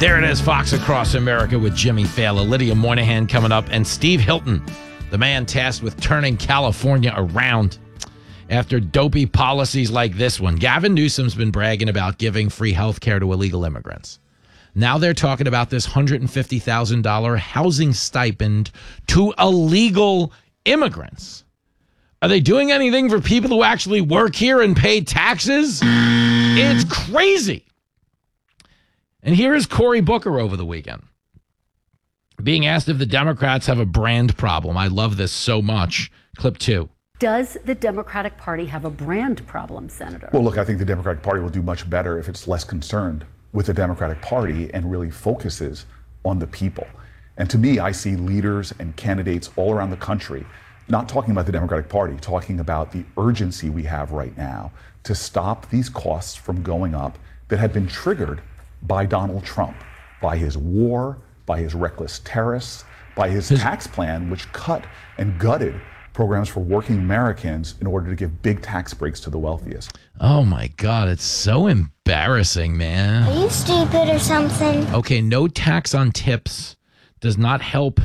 There it is, Fox Across America with Jimmy Fallon, Lydia Moynihan coming up, and Steve Hilton, the man tasked with turning California around after dopey policies like this one. Gavin Newsom's been bragging about giving free health care to illegal immigrants. Now they're talking about this $150,000 housing stipend to illegal immigrants. Are they doing anything for people who actually work here and pay taxes? It's crazy. And here is Cory Booker over the weekend being asked if the Democrats have a brand problem. I love this so much. Clip 2. Does the Democratic Party have a brand problem, Senator? Well, look, I think the Democratic Party will do much better if it's less concerned with the Democratic Party and really focuses on the people. And to me, I see leaders and candidates all around the country not talking about the Democratic Party, talking about the urgency we have right now to stop these costs from going up that have been triggered by Donald Trump, by his war, by his reckless tariffs, by his tax plan, which cut and gutted programs for working Americans in order to give big tax breaks to the wealthiest. Oh, my God. It's so embarrassing, man. Are you stupid or something? Okay, no tax on tips does not help